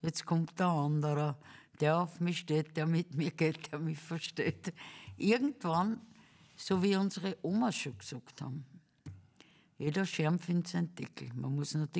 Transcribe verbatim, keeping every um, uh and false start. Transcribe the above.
Jetzt kommt der andere, der auf mich steht, der mit mir geht, der mich versteht. Irgendwann, so wie unsere Omas schon gesagt haben, jeder Schirm findet seinen Deckel. Man muss nur die